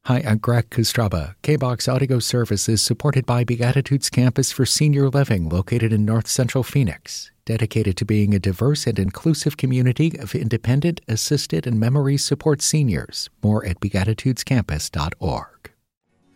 Hi, I'm Greg Kostraba. K-Box Audio Service is supported by Beatitudes Campus for Senior Living located in North Central Phoenix, dedicated to being a diverse and inclusive community of independent, assisted, and memory support seniors. More at beatitudescampus.org.